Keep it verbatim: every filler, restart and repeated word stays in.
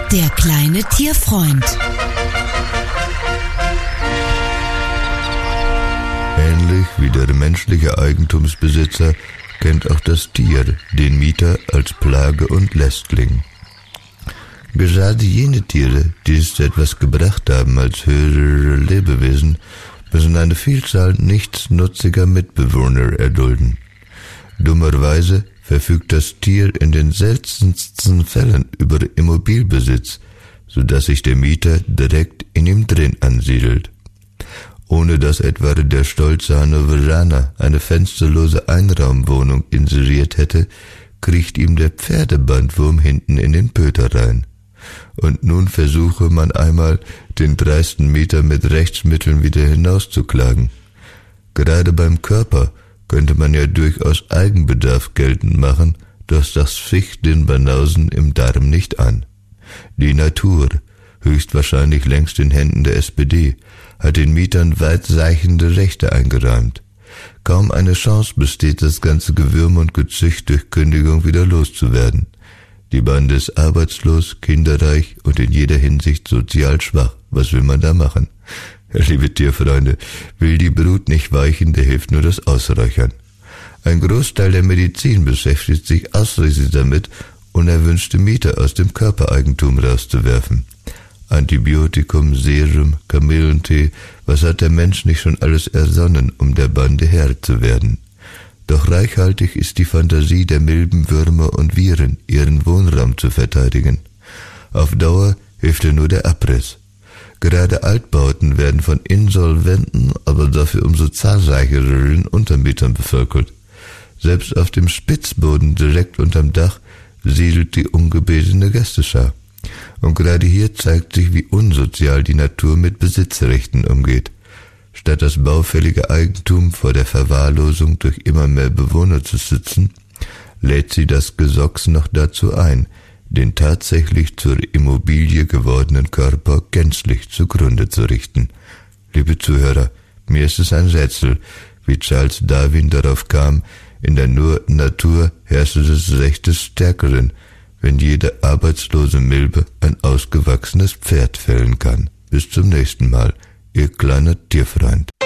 Der kleine Tierfreund. Ähnlich wie der menschliche Eigentumsbesitzer kennt auch das Tier den Mieter als Plage und Lästling. Gerade jene Tiere, die es zu etwas gebracht haben als höhere Lebewesen, müssen eine Vielzahl nichtsnutziger Mitbewohner erdulden. Dummerweise verfügt das Tier in den seltensten Fällen über Immobilbesitz, so dass sich der Mieter direkt in ihm drin ansiedelt. Ohne dass etwa der stolze Hannoveraner eine fensterlose Einraumwohnung inseriert hätte, kriecht ihm der Pferdebandwurm hinten in den Pöter rein. Und nun versuche man einmal, den dreisten Mieter mit Rechtsmitteln wieder hinauszuklagen. Gerade beim Körper könnte man ja durchaus Eigenbedarf geltend machen, doch das ficht den Banausen im Darm nicht an. Die Natur, höchstwahrscheinlich längst in Händen der S P D, hat den Mietern weitreichende Rechte eingeräumt. Kaum eine Chance besteht, das ganze Gewürm und Gezücht durch Kündigung wieder loszuwerden. Die Bande ist arbeitslos, kinderreich und in jeder Hinsicht sozial schwach. Was will man da machen? Liebe Tierfreunde, will die Brut nicht weichen, der hilft nur das Ausräuchern. Ein Großteil der Medizin beschäftigt sich ausschließlich damit, unerwünschte Mieter aus dem Körpereigentum rauszuwerfen. Antibiotikum, Serum, Kamillentee, was hat der Mensch nicht schon alles ersonnen, um der Bande Herr zu werden? Doch reichhaltig ist die Fantasie der Milben, Würmer und Viren, ihren Wohnraum zu verteidigen. Auf Dauer hilft ja nur der Abriss. Gerade Altbauten werden von insolventen, aber dafür umso zahlreicheren Untermietern bevölkert. Selbst auf dem Spitzboden direkt unterm Dach siedelt die ungebetene Gästeschar. Und gerade hier zeigt sich, wie unsozial die Natur mit Besitzrechten umgeht. Statt das baufällige Eigentum vor der Verwahrlosung durch immer mehr Bewohner zu schützen, lädt sie das Gesocks noch dazu ein, den tatsächlich zur Immobilie gewordenen Körper gänzlich zugrunde zu richten. Liebe Zuhörer, mir ist es ein Rätsel, wie Charles Darwin darauf kam, in der nur Natur herrsche das Recht des Stärkeren, wenn jede arbeitslose Milbe ein ausgewachsenes Pferd fällen kann. Bis zum nächsten Mal, Ihr kleiner Tierfreund.